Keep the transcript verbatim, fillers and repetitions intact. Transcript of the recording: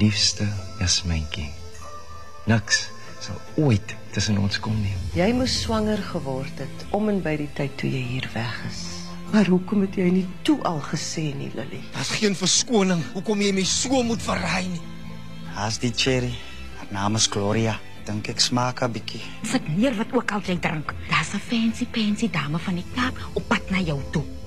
liefste Jasmyntjie. Niks sal ooit tussen ons kom nie. Jy moes swanger geword het om en by die tyd toe jy hier weg is. Maar hoekom het jy nie toe al gesê nie, Lily? Daar's geen verskoning hoekom jy my so moet verraai nie. Haas die cherry. Haar naam is Gloria. Dink ek smaak 'n bietjie. Sit neer wat ook al jy drink. Daar's 'n fancy fancy dame van die Kaap op pad na jou toe.